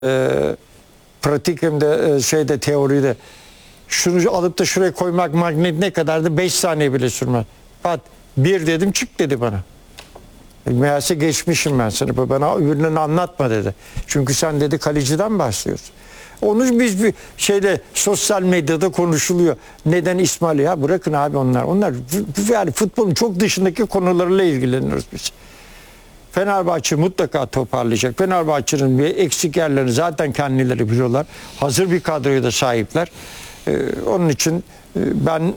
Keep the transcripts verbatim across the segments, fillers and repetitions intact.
e, pratik hem de e, şeyde teoride şunu alıp da şuraya koymak magnet ne kadardı? beş saniye bile sürmez. Pat bir dedim çık dedi bana. Meğerse geçmişim ben sana. Bana öbürlerini anlatma dedi. Çünkü sen dedi kaleciden bahsediyorsun. Onu biz bir şeyde sosyal medyada konuşuluyor. Neden İsmail ya? Bırakın abi onlar. Onlar yani futbolun çok dışındaki konularla ilgileniyoruz biz. Fenerbahçe mutlaka toparlayacak. Fenerbahçe'nin bir eksik yerlerini zaten kendileri biliyorlar. Hazır bir kadroya da sahipler. Ee, onun için e, ben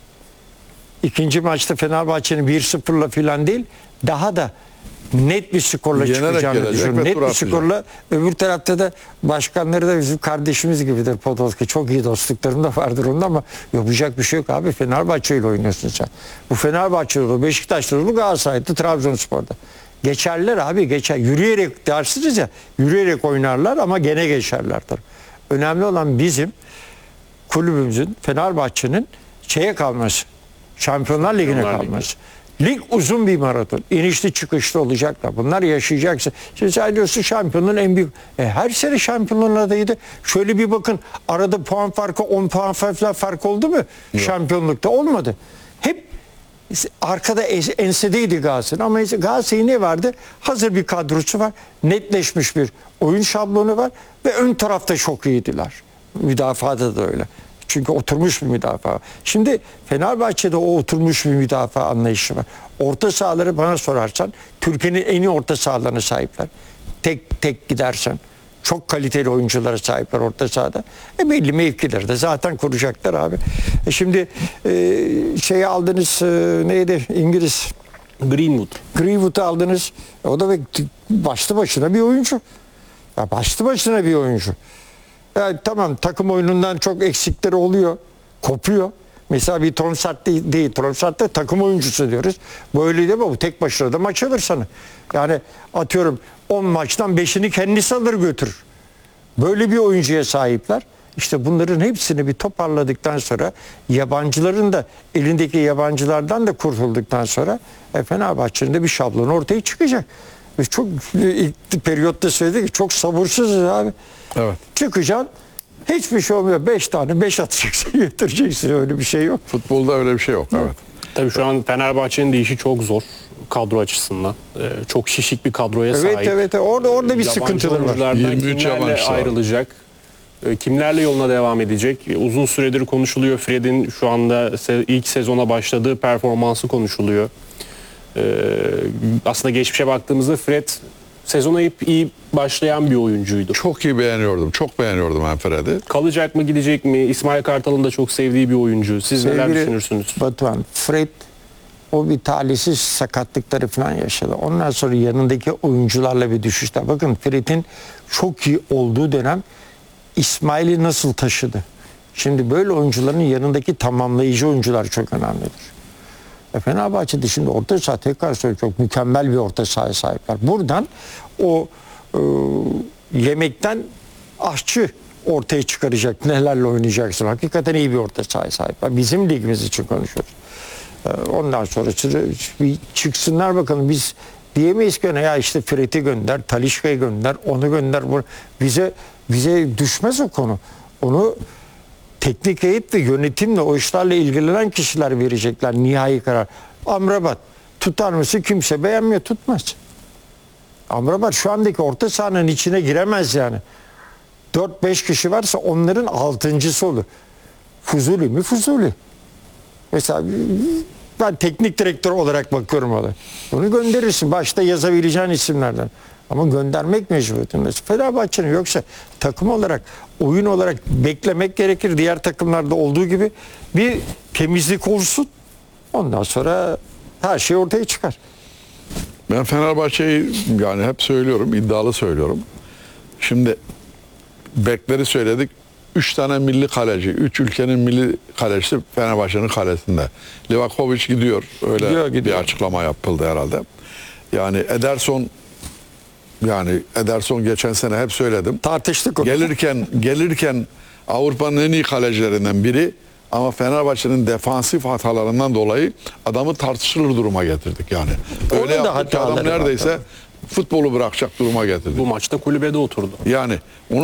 ikinci maçta Fenerbahçe'nin bir sıfırla falan değil, daha da net bir skorla Yenerek çıkacağını düşünüyorum. Net bir skorla. Öbür tarafta da başkanları da bizim kardeşimiz gibidir Podolski. Çok iyi dostluklarım da vardır onun ama yapacak bir şey yok abi. Fenerbahçe ile oynuyorsun sen. Bu Fenerbahçe'de olur, Beşiktaş'ta olur, Galatasaray'da, Trabzonspor'da. Geçerler abi, geçer. Yürüyerek dersiniz ya, yürüyerek oynarlar ama gene geçerler tabii. Önemli olan bizim kulübümüzün, Fenerbahçe'nin şeye kalması. Şampiyonlar Ligi'ne kalması. Lig uzun bir maraton. İnişli çıkışlı olacaklar. Bunlar yaşayacaksa. Şimdi sen diyorsun şampiyonluğun en büyük. E, her sene şampiyonluğun adayıydı. Şöyle bir bakın arada puan farkı on puan falan fark oldu mu? Yok. Şampiyonlukta olmadı. Hep arkada ensedeydi Galatasaray. Ama Galatasaray'ın ne vardı? Hazır bir kadrosu var. Netleşmiş bir oyun şablonu var. Ve ön tarafta çok iyiydiler. Müdafada da öyle. Çünkü oturmuş bir müdafaa. Şimdi Fenerbahçe'de o oturmuş bir müdafaa anlayışı var. Orta sahaları bana sorarsan Türkiye'nin en iyi orta sahalarına sahipler. Tek tek gidersen çok kaliteli oyunculara sahipler orta sahada. E belli mevkileri de zaten kuracaklar abi. E şimdi e, şeyi aldınız e, neydi İngiliz? Greenwood. Greenwood'u aldınız. O da başlı başına bir oyuncu. Ya başlı başına bir oyuncu. Yani tamam takım oyunundan çok eksikleri oluyor. Kopuyor. Mesela bir Trossard değil, değil. Trossard da takım oyuncusu diyoruz. Böyle değil mi? Bu tek başına da maç alır sana. Yani atıyorum on maçtan beşini kendisi alır götürür. Böyle bir oyuncuya sahipler. İşte bunların hepsini bir toparladıktan sonra yabancıların da elindeki yabancılardan da kurtulduktan sonra e, Fenerbahçe'nin de bir şablon ortaya çıkacak. Ve çok ilk periyotta söyledik ki çok sabırsızız abi. Evet. Çıkacaksın. Hiçbir şey olmuyor. Beş tane beş atacaksın, götüreceksin. Öyle bir şey yok. Futbolda öyle bir şey yok. Evet. Tabii şu an Fenerbahçe'nin de işi çok zor kadro açısından. Ee, çok şişik bir kadroya Evet, sahip. evet evet. Orada orada bir Yabancı sıkıntıları var. oyunculardan yirmi üç kimlerle yabancı var. ayrılacak? Ee, Kimlerle yoluna devam edecek? Uzun süredir konuşuluyor. Fred'in şu anda se- ilk sezona başladığı performansı konuşuluyor. Ee, aslında geçmişe baktığımızda Fred sezona hep iyi başlayan bir oyuncuydu. Çok iyi beğeniyordum. Çok beğeniyordum ben Fred'i. Kalacak mı gidecek mi? İsmail Kartal'ın da çok sevdiği bir oyuncu. Siz neler Sevgili düşünürsünüz? Batuhan, Fred o bir talihsiz sakatlıkları falan yaşadı. Ondan sonra yanındaki oyuncularla bir düşüşte. Bakın Fred'in çok iyi olduğu dönem İsmail'i nasıl taşıdı? Şimdi böyle oyuncuların yanındaki tamamlayıcı oyuncular çok önemlidir. E Fenerbahçe'de şimdi orta saha tekrar söylüyorum çok mükemmel bir orta sahaya sahipler. Buradan o e, yemekten aşçı ortaya çıkaracak. Nelerle oynayacaksın. Hakikaten iyi bir orta sahaya sahipler. Bizim ligimiz için konuşuyoruz. E, ondan sonra bir çıksınlar bakalım. Biz diyemeyiz ki ya işte Fred'i gönder, Talisca'yı gönder, onu gönder. Bunu. Bize bize düşmez o konu. Onu teknik heyet ve yönetimle o işlerle ilgilenen kişiler verecekler nihai karar. Amrabat tutar mısın? Kimse beğenmiyor, tutmaz. Amrabat şu andaki orta sahanın içine giremez yani. dört beş kişi varsa onların altıncısı olur. Fuzuli mi? Fuzuli. Mesela ben teknik direktör olarak bakıyorum ona. Bunu gönderirsin. Başta yazabileceğin isimlerden. Ama göndermek mecburiyetindesin. Fenerbahçe'nin yoksa takım olarak, oyun olarak beklemek gerekir. Diğer takımlarda olduğu gibi bir temizlik olsun. Ondan sonra her şey ortaya çıkar. Ben Fenerbahçe'yi yani hep söylüyorum, iddialı söylüyorum. Şimdi bekleri söyledik. Üç tane milli kaleci, üç ülkenin milli kalecisi Fenerbahçe'nin kalesinde. Livakovic gidiyor. Öyle Gidiyor, gidiyor. bir açıklama yapıldı herhalde. Yani Ederson yani Ederson geçen sene hep söyledim. Tartıştık onu. Gelirken gelirken Avrupa'nın en iyi kalecilerinden biri ama Fenerbahçe'nin defansif hatalarından dolayı adamı tartışılır duruma getirdik yani. Onun Öyle da yaptık ki adam hataları var neredeyse futbolu bırakacak duruma getirdik. Bu maçta kulübede oturdu. Yani